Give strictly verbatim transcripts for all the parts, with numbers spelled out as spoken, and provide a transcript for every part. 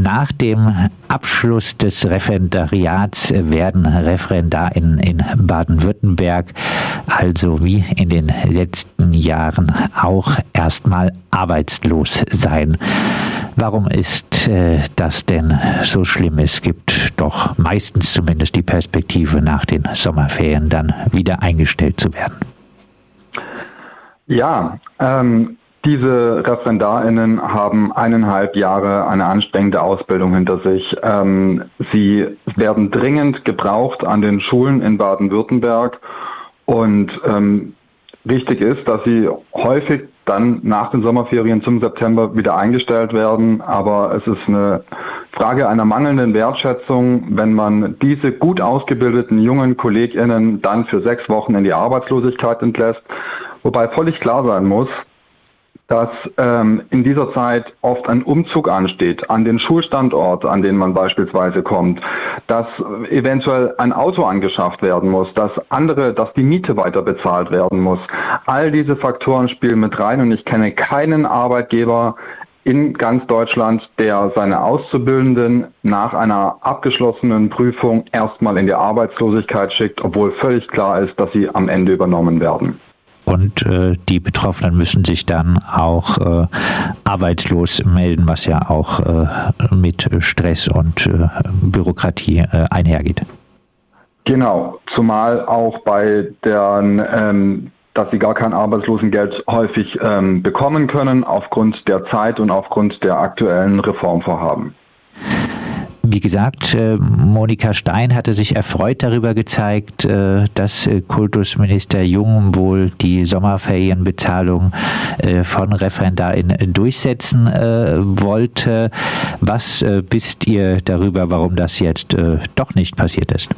Nach dem Abschluss des Referendariats werden ReferendarInnen in Baden-Württemberg, also wie in den letzten Jahren, auch erstmal arbeitslos sein. Warum ist äh, das denn so schlimm? Es gibt doch meistens zumindest die Perspektive, nach den Sommerferien dann wieder eingestellt zu werden. Ja, ähm, diese ReferendarInnen haben eineinhalb Jahre eine anstrengende Ausbildung hinter sich. Ähm, sie werden dringend gebraucht an den Schulen in Baden-Württemberg und ähm, wichtig ist, dass sie häufig dann nach den Sommerferien zum September wieder eingestellt werden. Aber es ist eine Frage einer mangelnden Wertschätzung, wenn man diese gut ausgebildeten jungen KollegInnen dann für sechs Wochen in die Arbeitslosigkeit entlässt. Wobei völlig klar sein muss, dass ähm, in dieser Zeit oft ein Umzug ansteht an den Schulstandort, an den man beispielsweise kommt, dass eventuell ein Auto angeschafft werden muss, dass andere, dass die Miete weiter bezahlt werden muss. All diese Faktoren spielen mit rein und ich kenne keinen Arbeitgeber in ganz Deutschland, der seine Auszubildenden nach einer abgeschlossenen Prüfung erstmal in die Arbeitslosigkeit schickt, obwohl völlig klar ist, dass sie am Ende übernommen werden. Und äh, die Betroffenen müssen sich dann auch äh, arbeitslos melden, was ja auch äh, mit Stress und äh, Bürokratie äh, einhergeht. Genau, zumal auch bei deren, ähm, dass sie gar kein Arbeitslosengeld häufig ähm, bekommen können, aufgrund der Zeit und aufgrund der aktuellen Reformvorhaben. Wie gesagt, Monika Stein hatte sich erfreut darüber gezeigt, dass Kultusminister Jung wohl die Sommerferienbezahlung von ReferendarInnen durchsetzen wollte. Was wisst ihr darüber, warum das jetzt doch nicht passiert ist?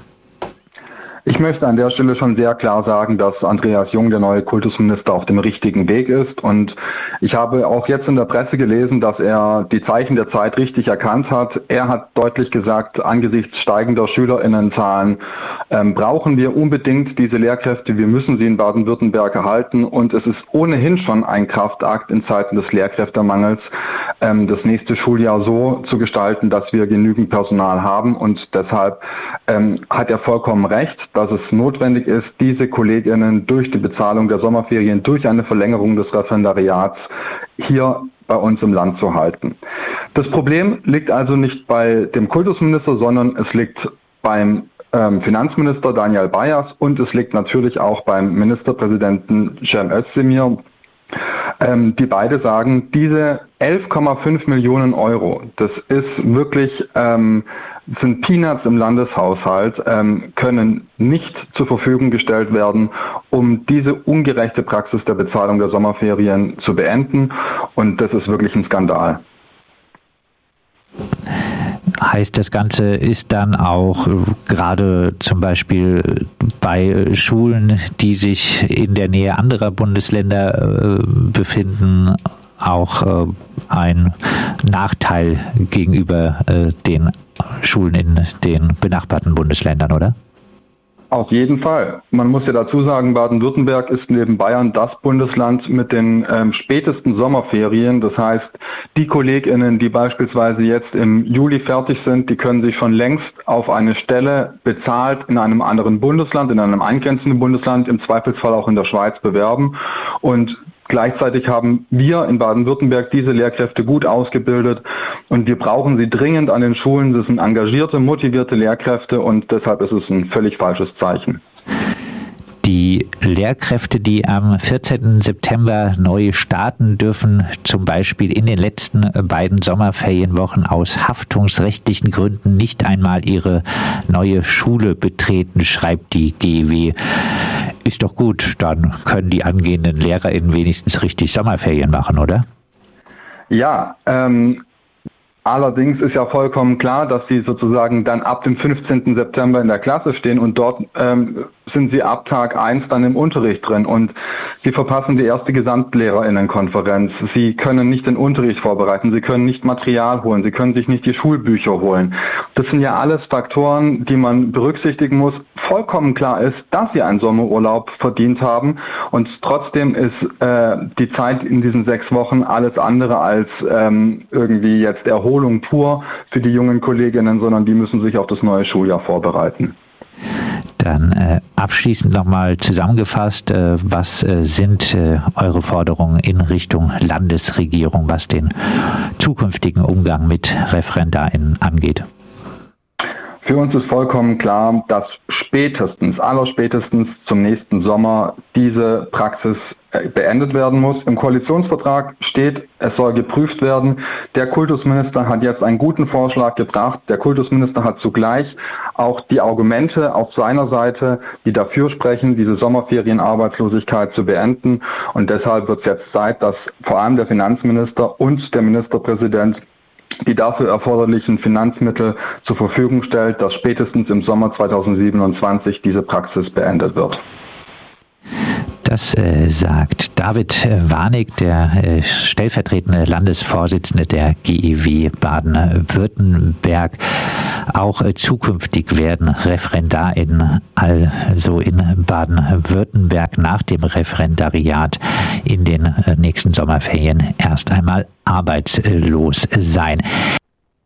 Ich möchte an der Stelle schon sehr klar sagen, dass Andreas Jung, der neue Kultusminister, auf dem richtigen Weg ist. Und ich habe auch jetzt in der Presse gelesen, dass er die Zeichen der Zeit richtig erkannt hat. Er hat deutlich gesagt, angesichts steigender SchülerInnenzahlen ähm, brauchen wir unbedingt diese Lehrkräfte. Wir müssen sie in Baden-Württemberg erhalten. Und es ist ohnehin schon ein Kraftakt in Zeiten des Lehrkräftemangels, ähm, das nächste Schuljahr so zu gestalten, dass wir genügend Personal haben. Und deshalb ähm, hat er vollkommen recht, dass es notwendig ist, diese KollegInnen durch die Bezahlung der Sommerferien, durch eine Verlängerung des Referendariats hier bei uns im Land zu halten. Das Problem liegt also nicht bei dem Kultusminister, sondern es liegt beim ähm, Finanzminister Daniel Bayers und es liegt natürlich auch beim Ministerpräsidenten Cem Özdemir, ähm, die beide sagen, diese elf Komma fünf Millionen Euro, das ist wirklich ähm, sind Peanuts im Landeshaushalt, ähm, können nicht zur Verfügung gestellt werden, um diese ungerechte Praxis der Bezahlung der Sommerferien zu beenden. Und das ist wirklich ein Skandal. Heißt, das Ganze ist dann auch gerade zum Beispiel bei Schulen, die sich in der Nähe anderer Bundesländer äh, befinden, auch äh, ein Nachteil gegenüber äh, den Schulen in den benachbarten Bundesländern, oder? Auf jeden Fall. Man muss ja dazu sagen, Baden-Württemberg ist neben Bayern das Bundesland mit den ähm, spätesten Sommerferien. Das heißt, die KollegInnen, die beispielsweise jetzt im Juli fertig sind, die können sich schon längst auf eine Stelle bezahlt in einem anderen Bundesland, in einem angrenzenden Bundesland, im Zweifelsfall auch in der Schweiz bewerben. Und gleichzeitig haben wir in Baden-Württemberg diese Lehrkräfte gut ausgebildet und wir brauchen sie dringend an den Schulen. Das sind engagierte, motivierte Lehrkräfte und deshalb ist es ein völlig falsches Zeichen. Die Lehrkräfte, die am vierzehnten September neu starten, dürfen zum Beispiel in den letzten beiden Sommerferienwochen aus haftungsrechtlichen Gründen nicht einmal ihre neue Schule betreten, schreibt die G E W. Ist doch gut, dann können die angehenden LehrerInnen wenigstens richtig Sommerferien machen, oder? Ja, ähm, allerdings ist ja vollkommen klar, dass sie sozusagen dann ab dem fünfzehnten September in der Klasse stehen und dort ähm, sind sie ab Tag eins dann im Unterricht drin und sie verpassen die erste GesamtlehrerInnenkonferenz. Sie können nicht den Unterricht vorbereiten, sie können nicht Material holen, sie können sich nicht die Schulbücher holen. Das sind ja alles Faktoren, die man berücksichtigen muss, vollkommen klar ist, dass sie einen Sommerurlaub verdient haben. Und trotzdem ist äh, die Zeit in diesen sechs Wochen alles andere als ähm, irgendwie jetzt Erholung pur für die jungen Kolleginnen, sondern die müssen sich auf das neue Schuljahr vorbereiten. Dann äh, abschließend nochmal zusammengefasst, äh, was äh, sind äh, eure Forderungen in Richtung Landesregierung, was den zukünftigen Umgang mit ReferendarInnen angeht? Für uns ist vollkommen klar, dass spätestens, allerspätestens zum nächsten Sommer diese Praxis beendet werden muss. Im Koalitionsvertrag steht, es soll geprüft werden. Der Kultusminister hat jetzt einen guten Vorschlag gebracht. Der Kultusminister hat zugleich auch die Argumente auf seiner Seite, die dafür sprechen, diese Sommerferienarbeitslosigkeit zu beenden. Und deshalb wird es jetzt Zeit, dass vor allem der Finanzminister und der Ministerpräsident die dafür erforderlichen Finanzmittel zur Verfügung stellt, dass spätestens im Sommer zweitausendsiebenundzwanzig diese Praxis beendet wird. Das äh, sagt David Warnig, der äh, stellvertretende Landesvorsitzende der G E W Baden-Württemberg. Auch äh, zukünftig werden ReferendarInnen also in Baden-Württemberg nach dem Referendariat in den äh, nächsten Sommerferien erst einmal arbeitslos sein.